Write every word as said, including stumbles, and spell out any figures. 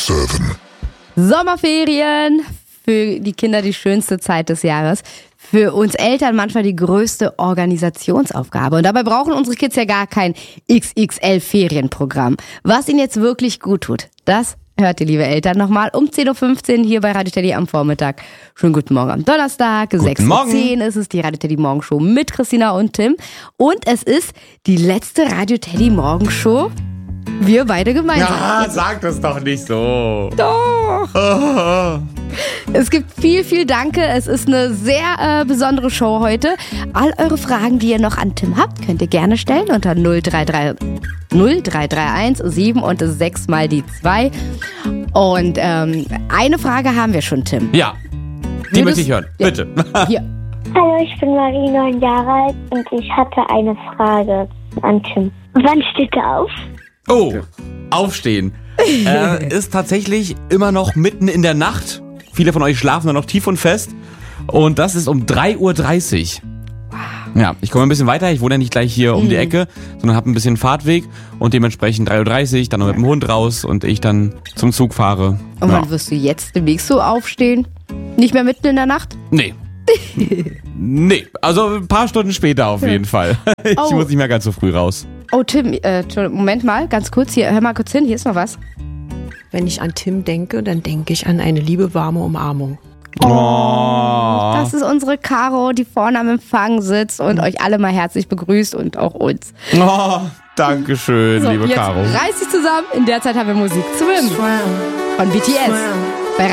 sieben. Sommerferien, für die Kinder die schönste Zeit des Jahres. Für uns Eltern manchmal die größte Organisationsaufgabe. Und dabei brauchen unsere Kids ja gar kein X X L-Ferienprogramm. Was ihnen jetzt wirklich gut tut, das hört ihr, liebe Eltern, nochmal um zehn Uhr fünfzehn hier bei Radio Teddy am Vormittag. Schönen guten Morgen am Donnerstag. sechs Uhr zehn ist es die Radio Teddy Morgenshow mit Christina und Tim. Und es ist die letzte Radio Teddy Morgenshow. Wir beide gemeinsam. Ja, sag das doch nicht so. Doch. Oh. Es gibt viel, viel Danke. Es ist eine sehr äh, besondere Show heute. All eure Fragen, die ihr noch an Tim habt, könnt ihr gerne stellen unter null drei drei eins sieben und sechs mal die zwei. Und ähm, eine Frage haben wir schon, Tim. Ja, die möchte ich hören. Bitte. Hier. Hallo, ich bin Marie, neun Jahre alt und ich hatte eine Frage an Tim. Wann steht er auf? Oh, aufstehen. äh, ist tatsächlich immer noch mitten in der Nacht. Viele von euch schlafen dann noch tief und fest. Und das ist um drei Uhr dreißig. Ja, ich komme ein bisschen weiter. Ich wohne ja nicht gleich hier um die Ecke, sondern habe ein bisschen Fahrtweg. Und dementsprechend drei Uhr dreißig, dann noch mit dem Hund raus und ich dann zum Zug fahre. Und ja. wann wirst du jetzt demnächst so aufstehen? Nicht mehr mitten in der Nacht? Nee. Nee, also ein paar Stunden später auf jeden Fall. Ich Oh. muss nicht mehr ganz so früh raus. Oh, Tim, äh, Moment mal, ganz kurz hier, hör mal kurz hin, hier ist noch was. Wenn ich an Tim denke, dann denke ich an eine liebe, warme Umarmung. Oh. Das ist unsere Caro, die vorne am Empfang sitzt und euch alle mal herzlich begrüßt und auch uns. Oh, Dankeschön, So, liebe jetzt Caro. reiß dich zusammen. In der Zeit haben wir Musik. Swim von B T S.